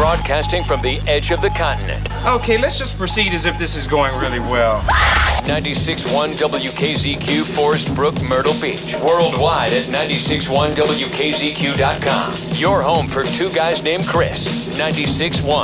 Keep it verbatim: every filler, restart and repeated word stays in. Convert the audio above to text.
Broadcasting from the edge of the continent. Okay, let's just proceed as if this is going really well. ninety-six point one W K Z Q, Forest Brook, Myrtle Beach. Worldwide at ninety-six point one W K Z Q dot com. Your home for two guys named Chris. ninety-six point one.